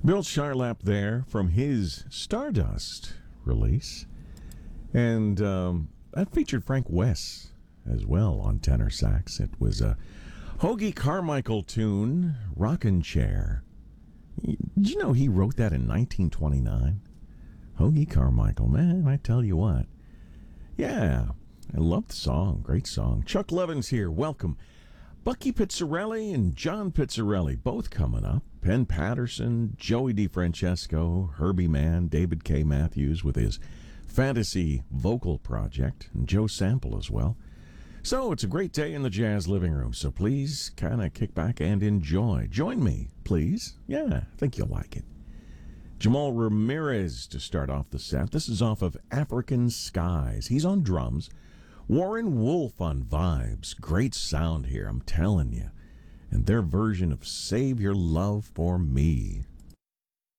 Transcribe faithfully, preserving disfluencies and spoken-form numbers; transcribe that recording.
Bill Charlap there from his Stardust release. And um, that featured Frank West as well on tenor sax. It was a Hoagy Carmichael tune, Rockin' Chair. Did you know he wrote that in nineteen twenty-nine? Hoagy Carmichael, man, I tell you what. Yeah, I love the song. Great song. Chuck Levins here. Welcome. Bucky Pizzarelli and John Pizzarelli, both coming up. Penn Patterson, Joey DeFrancesco, Herbie Mann, David K. Matthews with his fantasy vocal project, and Joe Sample as well. So it's a great day in the jazz living room, so please kind of kick back and enjoy. Join me, please. Yeah, I think you'll like it. Jamal Ramirez to start off the set. This is off of African Skies. He's on drums. Warren Wolf on vibes. Great sound here, I'm telling you. And their version of Save Your Love for Me.